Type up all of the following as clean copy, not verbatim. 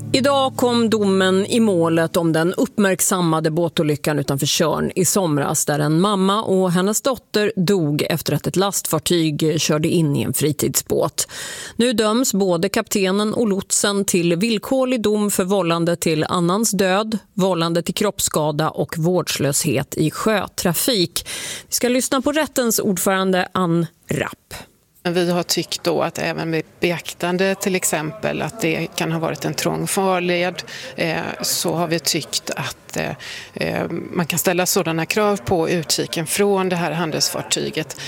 Idag kom domen i målet om den uppmärksammade båtolyckan utanför Tjörn i somras där en mamma och hennes dotter dog efter att ett lastfartyg körde in i en fritidsbåt. Nu döms både kaptenen och lotsen till villkorlig dom för vållande till annans död, vållande till kroppsskada och vårdslöshet i sjötrafik. Vi ska lyssna på rättens ordförande Ann Rapp. Vi har tyckt då att även med beaktande till exempel att det kan ha varit en trång farled, så har vi tyckt att man kan ställa sådana krav på utkiken från det här handelsfartyget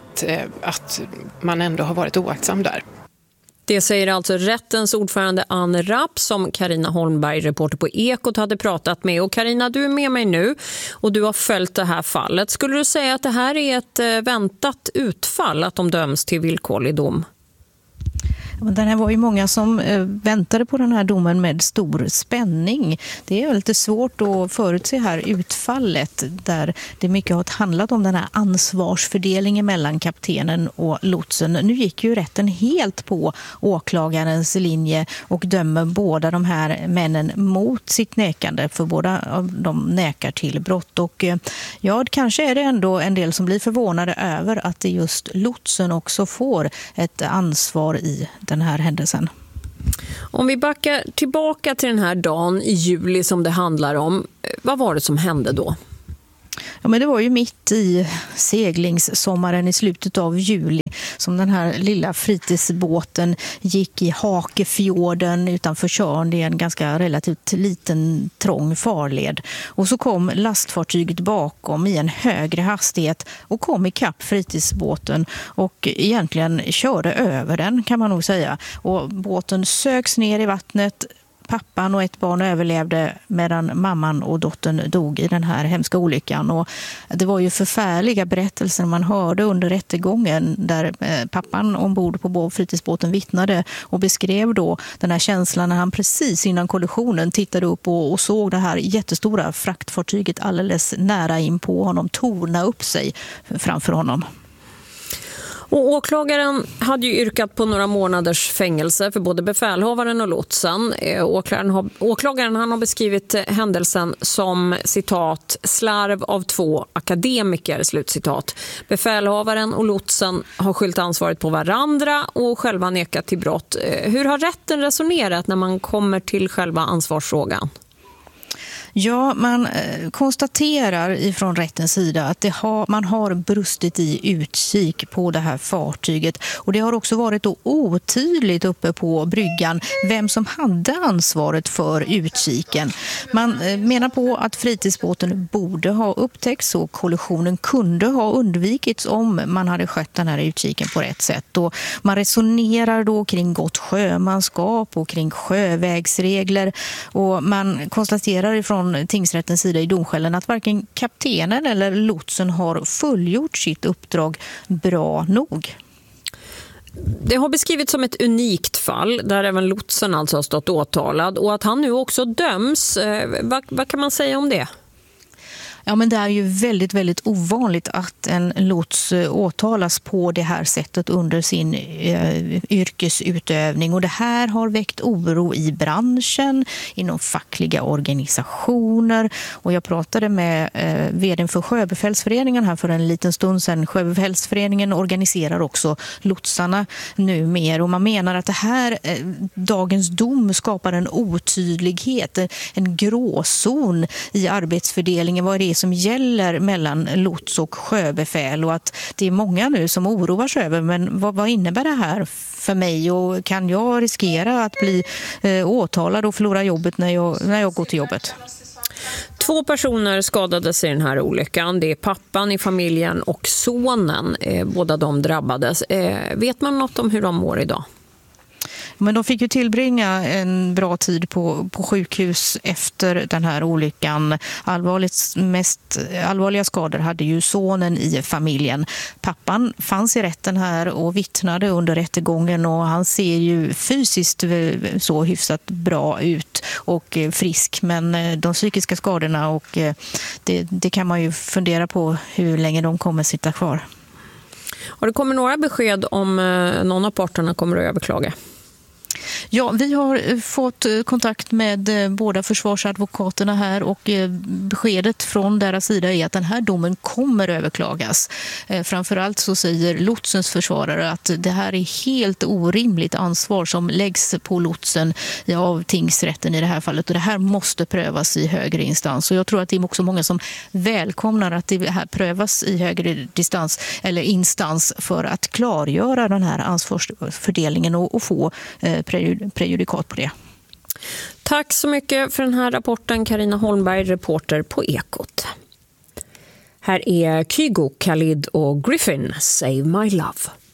att man ändå har varit oaktsam där. Det säger alltså rättens ordförande Ann Rapp som Carina Holmberg, reporter på Ekot, hade pratat med. Och Carina, du är med mig nu och du har följt det här fallet. Skulle du säga att det här är ett väntat utfall, att de döms till villkorlig dom? Den här var ju många som väntade på den här domen med stor spänning. Det är lite svårt att förutse här utfallet där det mycket har handlat om den här ansvarsfördelningen mellan kaptenen och lotsen. Nu gick ju rätten helt på åklagarens linje och dömer båda de här männen mot sitt nekande, för båda av dem nekar till brott. Och ja, kanske är det ändå en del som blir förvånade över att det just lotsen också får ett ansvar i den här händelsen. Om vi backar tillbaka till den här dagen i juli som det handlar om, vad var det som hände då? Ja, men det var ju mitt i seglingssommaren i slutet av juli som den här lilla fritidsbåten gick i Hakefjorden utanför Tjörn. Det är en ganska relativt liten trång farled. Och så kom lastfartyget bakom i en högre hastighet och kom i kapp fritidsbåten och egentligen körde över den, kan man nog säga. Och båten söks ner i vattnet. Pappan och ett barn överlevde medan mamman och dottern dog i den här hemska olyckan. Och det var ju förfärliga berättelser man hörde under rättegången där pappan ombord på fritidsbåten vittnade och beskrev då den här känslan när han precis innan kollisionen tittade upp och såg det här jättestora fraktfartyget alldeles nära in på honom, torna upp sig framför honom. Och åklagaren hade ju yrkat på några månaders fängelse för både befälhavaren och lotsen. Åklagaren han har beskrivit händelsen som, citat, slarv av två akademiker, slutcitat. Befälhavaren och lotsen har skyllt ansvaret på varandra och själva nekat till brott. Hur har rätten resonerat när man kommer till själva ansvarsfrågan? Ja, man konstaterar ifrån rättens sida att man har brustit i utkik på det här fartyget. Och det har också varit otydligt uppe på bryggan vem som hade ansvaret för utkiken. Man menar på att fritidsbåten borde ha upptäckts och kollisionen kunde ha undvikits om man hade skött den här utkiken på rätt sätt. Och man resonerar då kring gott sjömanskap och kring sjövägsregler. Och man konstaterar ifrån tingsrättens sida i domskällen att varken kaptenen eller lotsen har fullgjort sitt uppdrag bra nog. Det har beskrivits som ett unikt fall där även lotsen alltså har stått åtalad och att han nu också döms. Vad kan man säga om det? Ja, men det är ju väldigt, väldigt ovanligt att en lots åtalas på det här sättet under sin yrkesutövning. Och det här har väckt oro i branschen, inom fackliga organisationer. Och jag pratade med vdn för Sjöbefälsföreningen här för en liten stund sedan. Sjöbefälsföreningen organiserar också lotsarna nu mer. Och man menar att det här, dagens dom skapar en otydlighet, en gråzon i arbetsfördelningen. Vad är det som gäller mellan lots och sjöbefäl och att det är många nu som oroar sig över, men vad innebär det här för mig och kan jag riskera att bli åtalad och förlora jobbet när jag går till jobbet? 2 personer skadades i den här olyckan. Det är pappan i familjen och sonen. Båda de drabbades. Vet man något om hur de mår idag? Men de fick ju tillbringa en bra tid på sjukhus efter den här olyckan. Mest allvarliga skador hade ju sonen i familjen. Pappan fanns i rätten här och vittnade under rättegången och han ser ju fysiskt så hyfsat bra ut och frisk. Men de psykiska skadorna och det kan man ju fundera på hur länge de kommer sitta kvar. Har det kommit några besked om någon av parterna kommer att överklaga? Ja, vi har fått kontakt med båda försvarsadvokaterna här och beskedet från deras sida är att den här domen kommer överklagas. Framförallt så säger lotsens försvarare att det här är helt orimligt ansvar som läggs på lotsen av tingsrätten i det här fallet och det här måste prövas i högre instans. Och jag tror att det är också många som välkomnar att det här prövas i högre instans för att klargöra den här ansvarsfördelningen och få prejudikat på det. Tack så mycket för den här rapporten, Carina Holmberg, reporter på Ekot. Här är Kygo, Khalid och Griffin, Save My Love.